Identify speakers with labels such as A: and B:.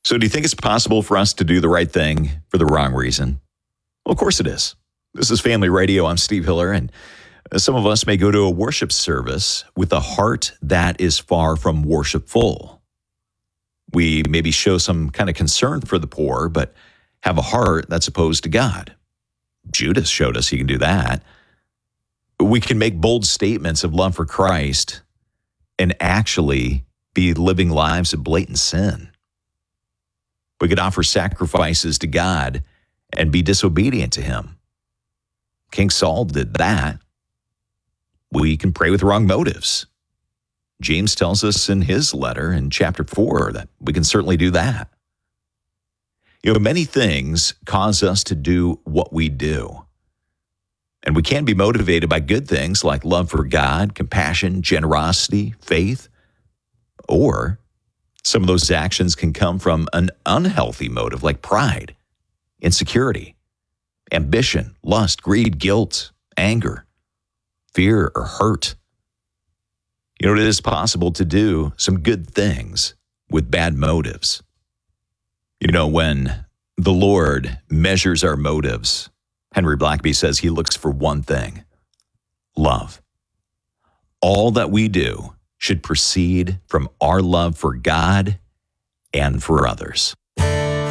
A: So do you think it's possible for us to do the right thing for the wrong reason? Well, of course it is. This is Family Radio. I'm Steve Hiller, and some of us may go to a worship service with a heart that is far from worshipful. We maybe show some kind of concern for the poor, but have a heart that's opposed to God. Judas showed us he can do that. We can make bold statements of love for Christ and actually be living lives of blatant sin. We could offer sacrifices to God and be disobedient to him. King Saul did that. We can pray with wrong motives. James tells us in his letter in chapter 4 that we can certainly do that. Many things cause us to do what we do. And we can be motivated by good things like love for God, compassion, generosity, faith. Or some of those actions can come from an unhealthy motive like pride, insecurity, ambition, lust, greed, guilt, anger, fear, or hurt. It is possible to do some good things with bad motives. When the Lord measures our motives, Henry Blackaby says he looks for one thing: love. All that we do should proceed from our love for God and for others.